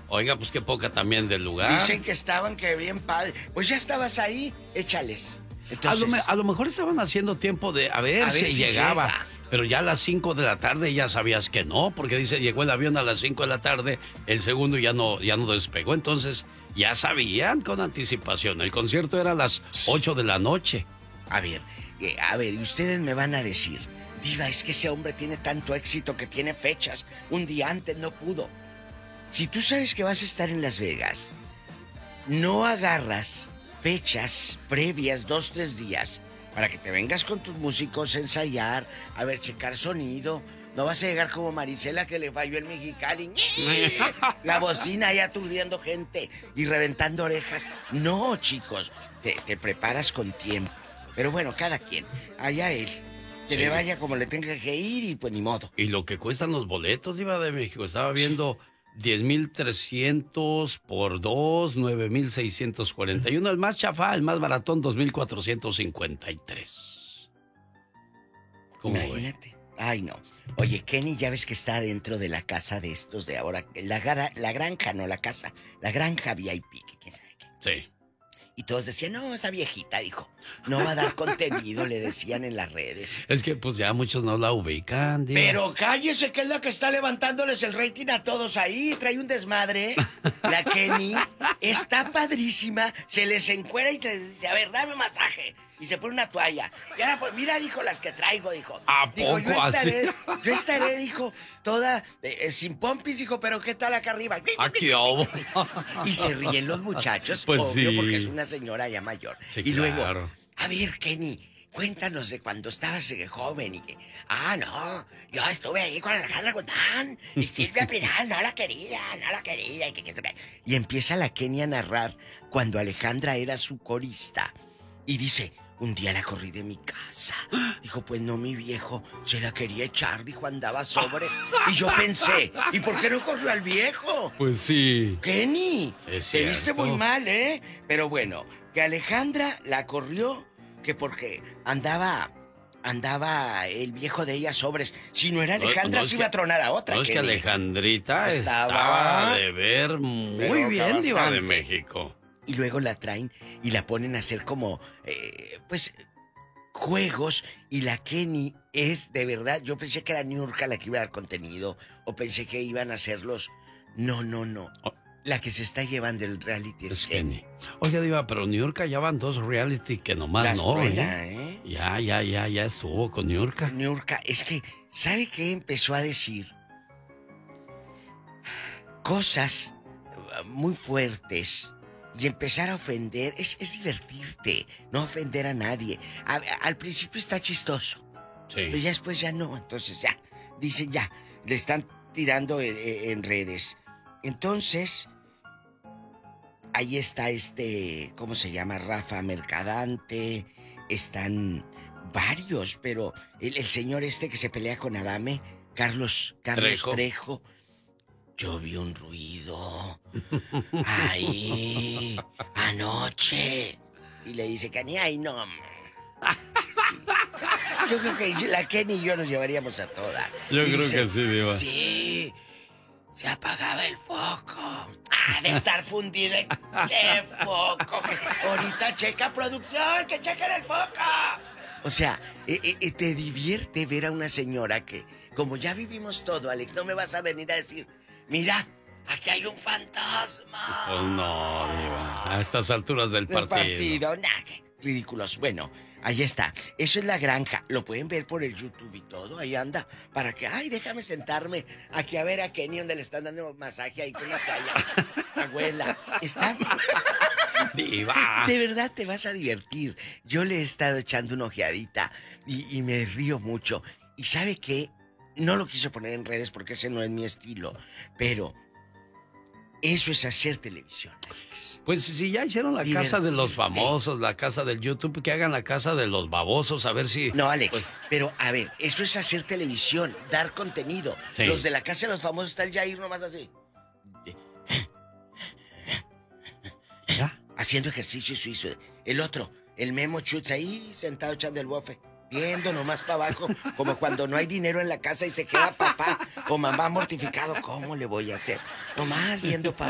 Oiga, pues qué poca también del lugar. Dicen que estaban que bien padre. Pues ya estabas ahí, échales. Entonces, A lo mejor estaban haciendo tiempo de a ver si llegaba. llega. Pero ya a las 5 de la tarde ya sabías que no, porque dice, llegó el avión a las 5 de la tarde, el segundo ya no despegó, entonces ya sabían con anticipación. El concierto era a las 8 de la noche. A ver, y ustedes me van a decir, Diva, es que ese hombre tiene tanto éxito que tiene fechas. Un día antes no pudo. Si tú sabes que vas a estar en Las Vegas, no agarras fechas previas 2, 3 días para que te vengas con tus músicos a ensayar, a ver, checar sonido. No vas a llegar como Marisela que le falló el Mexicali. La bocina ahí aturdiendo gente y reventando orejas. No, chicos, te preparas con tiempo. Pero bueno, cada quien, allá él. Que le vaya como le tenga que ir y pues ni modo. Y lo que cuestan los boletos, Diva de México, estaba viendo 10,300 por 2, 9,641. El más chafá, el más baratón, 2,453. Imagínate. Ay, no. Oye, Kenny, ya ves que está dentro de la casa de estos de ahora. La granja, no la casa. La granja VIP, que quién sabe qué. Sí. Y todos decían, no, esa viejita, dijo, no va a dar contenido, le decían en las redes. Es que pues ya muchos no la ubican, Diva. Pero cállese, que es la que está levantándoles el rating a todos ahí. Trae un desmadre. La Kenny está padrísima. Se les encuera y te dice, a ver, dame masaje. Y se pone una toalla. Y ahora, pues, mira, dijo, las que traigo, dijo. ¿A dijo, poco así? yo estaré, dijo, toda sin pompis, dijo, pero ¿qué tal acá arriba? Aquí, oh. Y se ríen los muchachos, pues obvio, sí, porque es una señora ya mayor. Sí, y luego, claro. a ver, Kenny, cuéntanos de cuando estabas joven y que... no, yo estuve ahí con Alejandra Guzmán y Silvia Pinal, no la querida. Y empieza la Kenny a narrar cuando Alejandra era su corista. Y dice, un día la corrí de mi casa. Dijo, pues no, mi viejo, se la quería echar, dijo, andaba sobres. Y yo pensé, ¿y por qué no corrió al viejo? Pues sí. Kenny, Es te viste cierto. muy mal, ¿eh? Pero bueno, que Alejandra la corrió, que porque andaba el viejo de ella sobres. Si no era Alejandra, se iba a tronar a otra. No, es que Kenny. Alejandrita Estaba estaba de ver muy pero bien, Diva de bastante. México. Y luego la traen y la ponen a hacer como, pues, juegos. Y la Kenny es, de verdad, yo pensé que era Niurka la que iba a dar contenido. O pensé que iban a hacerlos. No. Oh. La que se está llevando el reality es Kenny. Oye, Diva, pero New York ya van 2 reality que nomás Las no, truena, ¿eh? Ya estuvo con New York. Niurka, es que, ¿sabe qué empezó a decir? Cosas muy fuertes. Y empezar a ofender, es divertirte, no ofender a nadie. Al principio está chistoso, pero Sí. ya después ya no, entonces ya, dicen ya, le están tirando en redes. Entonces, ahí está ¿cómo se llama? Rafa Mercadante, están varios, pero el señor que se pelea con Adame, Carlos Trejo. Yo vi un ruido ahí anoche. Y le dice Kenny, ay no. Yo creo que la Kenny y yo nos llevaríamos a toda. Yo Y creo dice, que sí, Diva. Sí, se apagaba el foco. De estar fundido. ¡Qué foco! Ahorita checa producción, que chequen el foco. O sea, te divierte ver a una señora que, como ya vivimos todo, Alex, no me vas a venir a decir, mira, aquí hay un fantasma. Pues no, Diva. A estas alturas del partido. Nah, qué ridículos. Bueno, ahí está. Eso es la granja. Lo pueden ver por el YouTube y todo. Ahí anda. Para que, déjame sentarme aquí a ver a Kenny donde le están dando masaje ahí con la toalla. Abuela, está... Diva. De verdad te vas a divertir. Yo le he estado echando una ojeadita y me río mucho. ¿Y sabe qué? No lo quiso poner en redes porque ese no es mi estilo. Pero eso es hacer televisión, Alex. Pues si ya hicieron la casa de los famosos, la casa del YouTube, que hagan la casa de los babosos, a ver si... No, Alex, pues... pero a ver, eso es hacer televisión, dar contenido. Sí. Los de la casa de los famosos está el Jair nomás así. ¿Ya? Haciendo ejercicio suizo. El otro, el Memo Chutz ahí sentado echando el bofe. Viendo nomás para abajo, como cuando no hay dinero en la casa y se queda papá o mamá mortificado. ¿Cómo le voy a hacer? Nomás viendo para